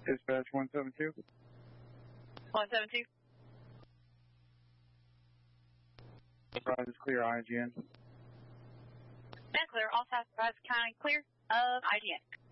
Dispatch 172. 172. Surprise is clear, IGN. That's clear. All south surprise county clear of IGN.